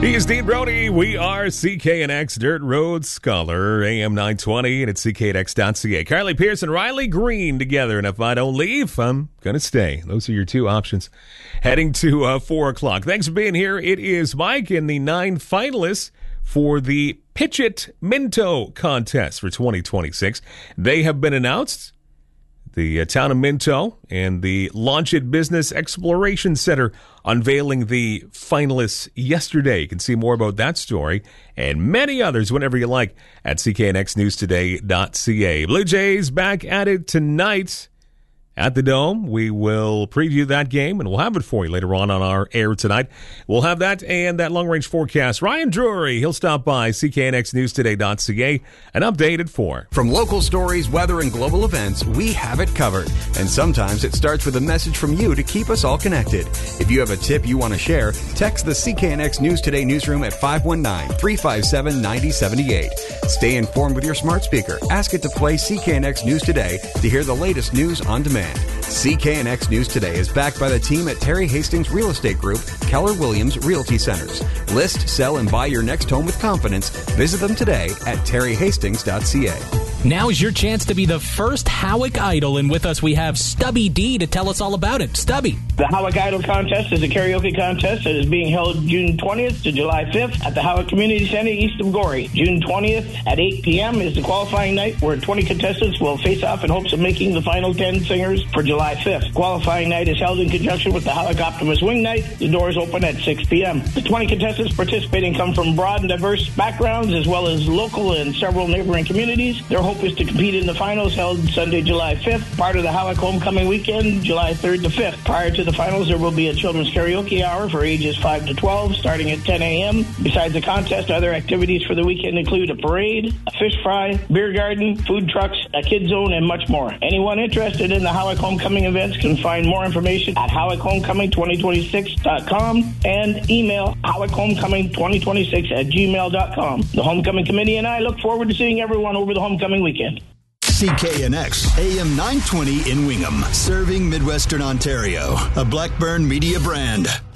He is Dean Brody. We are CKNX Dirt Road Scholar, AM 920, and it's CKNX.ca. Carly Pierce and Riley Green together, and if I don't leave, I'm going to stay. Those are your two options. Heading to 4 o'clock. Thanks for being here. It is Mike and the 9 finalists for the Pitch It Minto contest for 2026. They have been announced. The town of Minto and the Launch It Business Exploration Center unveiling the finalists yesterday. You can see more about that story and many others whenever you like at cknxnewstoday.ca. Blue Jays back at it tonight at the Dome. We will preview that game, and we'll have it for you later on our air tonight. We'll have that and that long-range forecast. Ryan Drury, he'll stop by cknxnewstoday.ca and update at 4. From local stories, weather, and global events, we have it covered. And sometimes it starts with a message from you to keep us all connected. If you have a tip you want to share, text the CKNX News Today newsroom at 519-357-9078. Stay informed with your smart speaker. Ask it to play CKNX News Today to hear the latest news on demand. CKNX News Today is backed by the team at Terry Hastings Real Estate Group, Keller Williams Realty Centers. List, sell, and buy your next home with confidence. Visit them today at terryhastings.ca. Now is your chance to be the first Howick Idol, and with us we have Stubby D to tell us all about it. Stubby. The Howick Idol contest is a karaoke contest that is being held June 20th to July 5th at the Howick Community Center east of Gorey. June 20th at 8 p.m. is the qualifying night where 20 contestants will face off in hopes of making the final 10 singers for July 5th. Qualifying night is held in conjunction with the Howick Optimus Wing Night. The doors open at 6 p.m. The 20 contestants participating come from broad and diverse backgrounds as well as local and several neighboring communities. Their hope is to compete in the finals held Sunday, July 5th, part of the Howick Homecoming Weekend, July 3rd to 5th. Prior to the finals, there will be a children's karaoke hour for ages 5 to 12, starting at 10 a.m. Besides the contest, other activities for the weekend include a parade, a fish fry, beer garden, food trucks, a kid zone, and much more. Anyone interested in the Howick Homecoming events can find more information at howickhomecoming2026.com and email howickhomecoming2026@gmail.com. The Homecoming Committee and I look forward to seeing everyone over the homecoming weekend. CKNX, AM 920 in Wingham, serving Midwestern Ontario, a Blackburn Media brand.